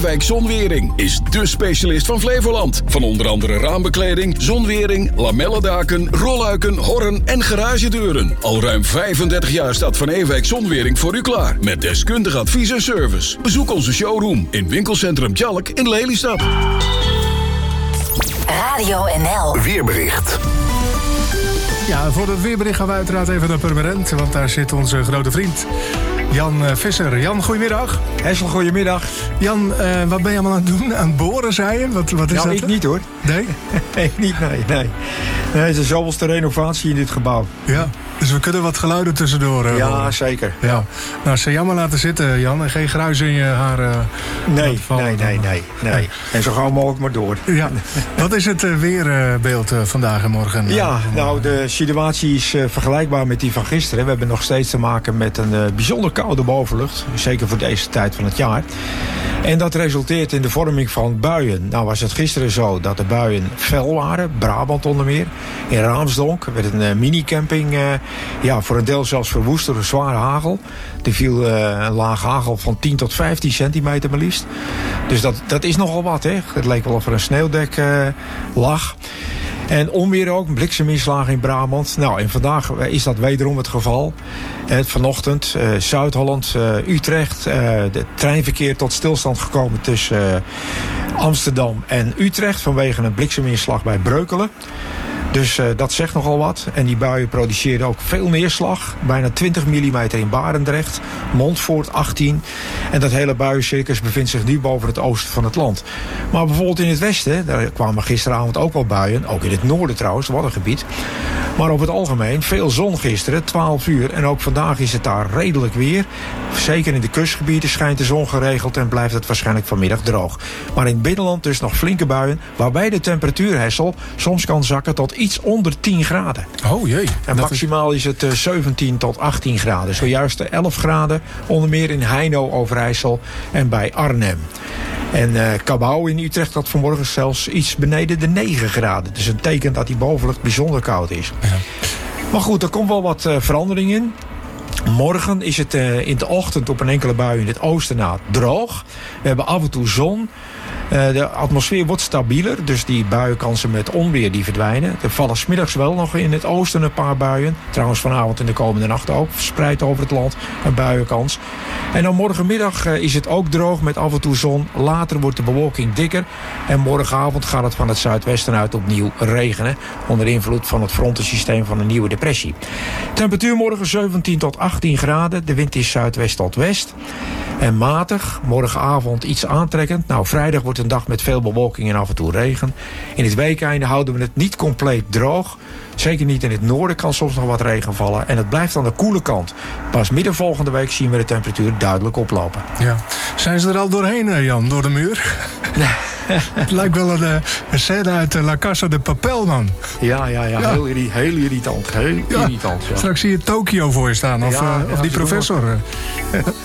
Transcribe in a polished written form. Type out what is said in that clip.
Ewijk Zonwering is dé specialist van Flevoland. Van onder andere raambekleding, zonwering, lamellendaken, rolluiken, horren en garagedeuren. Al ruim 35 jaar staat Van Ewijk Zonwering voor u klaar. Met deskundig advies en service. Bezoek onze showroom in winkelcentrum Tjalk in Lelystad. Radio NL. Weerbericht. Ja, voor het weerbericht gaan we uiteraard even naar Purmerend. Want daar zit onze grote vriend Jan Visser. Jan, goedemiddag. Hessel, goedemiddag. Jan, wat ben je allemaal aan het doen? Aan het boren, zei je? Wat is dat? Ik niet hoor. Nee? Nee, niet, nee. Het is de zoveelste renovatie in dit gebouw. Ja, dus we kunnen wat geluiden tussendoor Ja, horen. Zeker. Ja. Nou, ze jammer laten zitten, Jan. En geen gruis in je haar. Nee. En zo gauw mogelijk maar door. Ja. Wat is het weerbeeld vandaag en morgen? Ja, nou, de situatie is vergelijkbaar met die van gisteren. We hebben nog steeds te maken met een bijzonder koude bovenlucht. Zeker voor deze tijd van het jaar. En dat resulteert in de vorming van buien. Nou was het gisteren zo dat de buien fel waren. Brabant onder meer. In Raamsdonk werd een minicamping voor een deel zelfs verwoest door een zware hagel. Er viel een laag hagel van 10 tot 15 centimeter maar liefst. Dus dat is nogal wat, hè. Het leek wel of er een sneeuwdek lag. En onweer ook, blikseminslagen in Brabant. Nou, en vandaag is dat wederom het geval. Vanochtend Zuid-Holland, Utrecht. De treinverkeer tot stilstand gekomen tussen Amsterdam en Utrecht vanwege een blikseminslag bij Breukelen. Dus dat zegt nogal wat. En die buien produceerden ook veel neerslag. Bijna 20 mm in Barendrecht. Montfoort 18. En dat hele buiencircus bevindt zich nu boven het oosten van het land. Maar bijvoorbeeld in het westen, daar kwamen gisteravond ook wel buien. Ook in het noorden trouwens, wat een gebied. Maar over het algemeen veel zon gisteren, 12 uur. En ook vandaag is het daar redelijk weer. Zeker in de kustgebieden schijnt de zon geregeld en blijft het waarschijnlijk vanmiddag droog. Maar in het binnenland dus nog flinke buien, waarbij de temperatuur, Hessel, soms kan zakken tot iets onder 10 graden. Oh jee. En maximaal is het 17 tot 18 graden. Zojuist 11 graden, onder meer in Heino, Overijssel en bij Arnhem. En Cabau in Utrecht had vanmorgen zelfs iets beneden de 9 graden. Dus een teken dat die bovenlucht bijzonder koud is. Ja. Maar goed, er komt wel wat verandering in. Morgen is het in de ochtend op een enkele bui in het oosten na droog. We hebben af en toe zon. De atmosfeer wordt stabieler, dus die buienkansen met onweer die verdwijnen. Er vallen 's middags wel nog in het oosten een paar buien. Trouwens vanavond en de komende nacht ook, verspreid over het land, een buienkans. En dan morgenmiddag is het ook droog met af en toe zon. Later wordt de bewolking dikker. En morgenavond gaat het van het zuidwesten uit opnieuw regenen. Onder invloed van het frontensysteem van een nieuwe depressie. Temperatuur morgen 17 tot 18 graden. De wind is zuidwest tot west. En matig. Morgenavond iets aantrekkend. Nou, vrijdag wordt een dag met veel bewolking en af en toe regen. In het weekeinde houden we het niet compleet droog. Zeker niet in het noorden kan soms nog wat regen vallen. En het blijft aan de koele kant. Pas midden volgende week zien we de temperatuur duidelijk oplopen. Ja. Zijn ze er al doorheen, Jan, door de muur? Het lijkt wel een scène uit La Casa de Papel, man. Ja. Heel irritant. Heel irritant. Ja. Straks zie je Tokio voor je staan. Of die professor.